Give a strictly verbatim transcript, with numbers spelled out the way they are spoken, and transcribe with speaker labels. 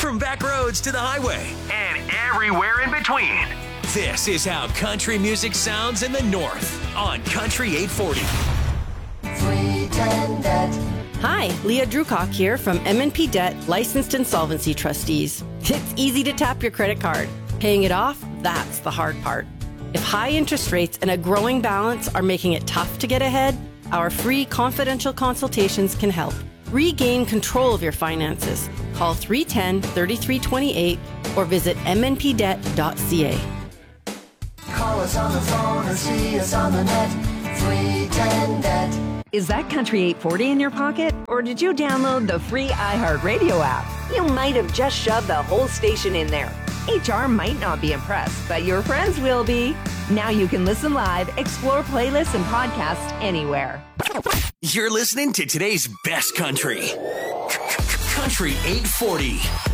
Speaker 1: from back roads to the highway and everywhere in between. This is how country music sounds in the North on Country eight forty.
Speaker 2: three ten debt.
Speaker 3: Hi, Leah Drucock here from M and P Debt Licensed Insolvency Trustees. It's easy to tap your credit card. Paying it off, that's the hard part. If high interest rates and a growing balance are making it tough to get ahead, our free confidential consultations can help. Regain control of your finances. Call three one zero, three three two eight or visit m n p debt dot c a.
Speaker 2: Call us on the phone or see us on the net. three ten debt.
Speaker 4: Is that Country eight forty in your pocket? Or did you download the free iHeartRadio app? You might have just shoved the whole station in there. H R might not be impressed, but your friends will be. Now you can listen live, explore playlists and podcasts anywhere.
Speaker 1: You're listening to today's best country. Country eight forty.